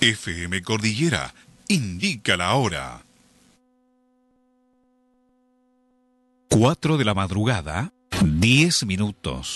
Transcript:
FM Cordillera indica la hora. 4 de la madrugada, 10 minutos.